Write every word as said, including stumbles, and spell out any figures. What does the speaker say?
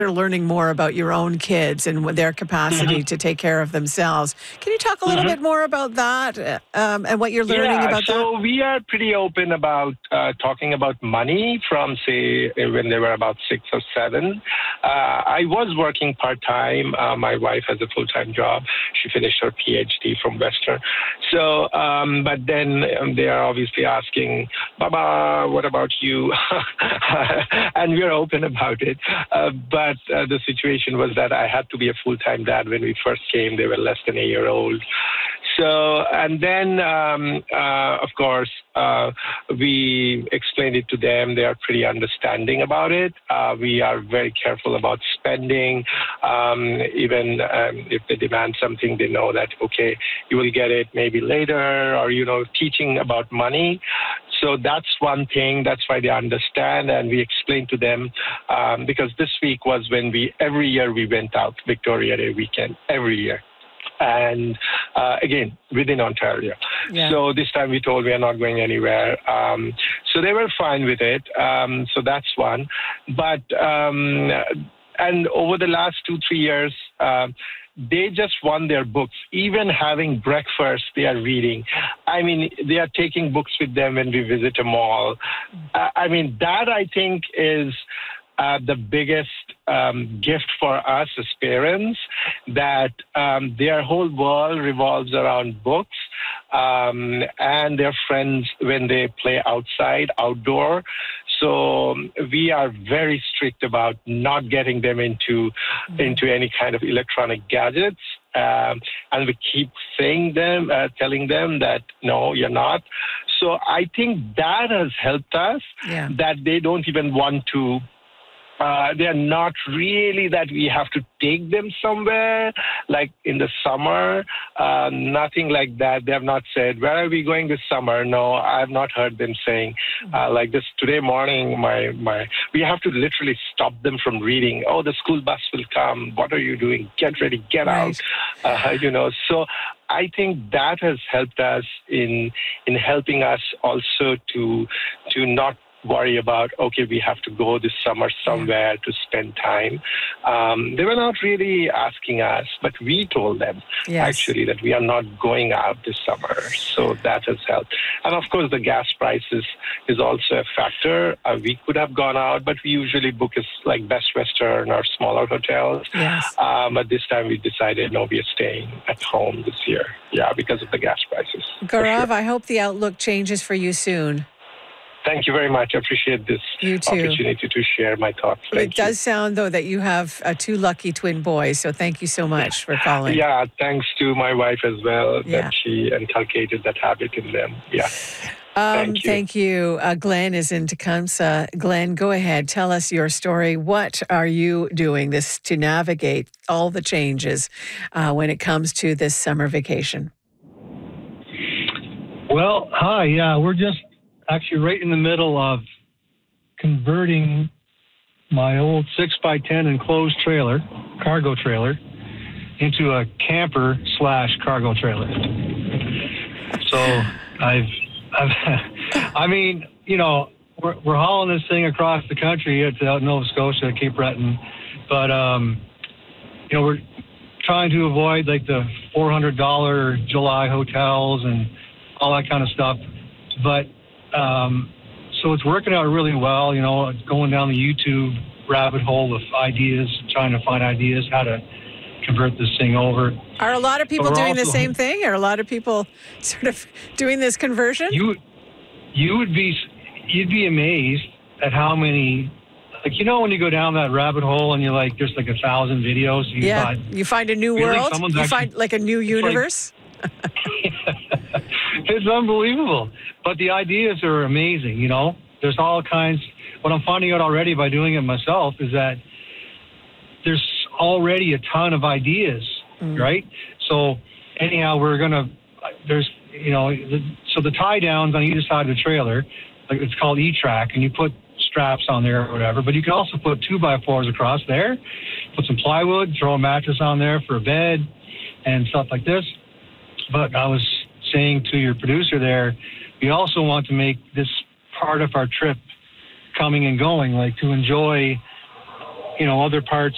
You're learning more about your own kids and their capacity Mm-hmm. to take care of themselves. Can you talk a little Mm-hmm. bit more about that uh, um, and what you're learning Yeah, about so that? we are pretty open about uh, talking about money from, say, when they were about six or seven. Uh, I was working part-time. Uh, my wife has a full-time job. She finished her P H D from Western. So, um, but then um, they are obviously asking, Baba, what about you? And we're open about it. Uh, but uh, the situation was that I had to be a full-time dad when we first came. They were less than a year old. So, and then, um, uh, of course, uh, we explained it to them. They are pretty understanding about it. Uh, we are very careful about spending. Um, even um, if they demand something, they know that, okay, you will get it maybe later, or, you know, teaching about money. So that's one thing. That's why they understand. And we explained to them, um, because this week was when we, every year we went out, Victoria Day weekend, every year. And uh, again, within Ontario. Yeah. So this time we told we are not going anywhere. Um, so they were fine with it. Um, so that's one. But, um, and over the last two, three years, uh, they just won their books. Even having breakfast, they are reading. I mean, they are taking books with them when we visit a mall. Uh, I mean, that I think is Uh, the biggest um, gift for us as parents, that um, their whole world revolves around books um, and their friends when they play outside, outdoor. So we are very strict about not getting them into mm-hmm. into any kind of electronic gadgets. Um, and we keep saying them, uh, telling them that, no, you're not. So I think that has helped us, yeah. that they don't even want to Uh, they're not really that we have to take them somewhere, like in the summer. Uh, nothing like that. They have not said, where are we going this summer? No, I have not heard them saying uh, like this. Today morning, my, my we have to literally stop them from reading. Oh, the school bus will come. What are you doing? Get ready, get right. out. Uh, you know, so I think that has helped us in in helping us also to to not worry about, okay, we have to go this summer somewhere yeah. to spend time. Um, they were not really asking us, but we told them yes. actually that we are not going out this summer. So that has helped. And of course, the gas prices is also a factor. Uh, we could have gone out, but we usually book as like Best Western or smaller hotels. Yes. Um, but this time we decided, no, we are staying at home this year. Yeah, because of the gas prices. Gaurav, sure. I hope the outlook changes for you soon. Thank you very much. I appreciate this you too. opportunity to share my thoughts. Thank it does you. sound, though, that you have uh, two lucky twin boys, so thank you so much for calling. Yeah, thanks to my wife as well, yeah. that she inculcated that habit in them. Yeah. Um, thank you. Thank you. Uh, Glenn is in Tecumseh. Glenn, go ahead. Tell us your story. What are you doing this to navigate all the changes uh, when it comes to this summer vacation? Well, hi. Yeah, we're just actually right in the middle of converting my old six by ten enclosed trailer, cargo trailer, into a camper slash cargo trailer. So I've, I've I mean, you know, we're, we're hauling this thing across the country. It's out in Nova Scotia, Cape Breton. But, um, you know, we're trying to avoid like the four hundred dollars July hotels and all that kind of stuff. But, Um, so it's working out really well, you know, going down the YouTube rabbit hole of ideas, trying to find ideas, how to convert this thing over. Are a lot of people doing also, the same thing? Are a lot of people sort of doing this conversion? You, you would be, you'd be amazed at how many, like, you know, when you go down that rabbit hole and you're like, there's like a thousand videos. You yeah, thought, you find a new really, world. You actually, find like a new universe. Like, it's unbelievable. But the ideas are amazing, you know. There's all kinds. What I'm finding out already by doing it myself is that there's already a ton of ideas, mm. right? So anyhow, we're going to, there's, you know, the, so the tie downs on either side of the trailer, like it's called E-Track, and you put straps on there or whatever, but you can also put two by fours across there, put some plywood, throw a mattress on there for a bed and stuff like this. But I was saying to your producer there, we also want to make this part of our trip coming and going, like to enjoy, you know, other parts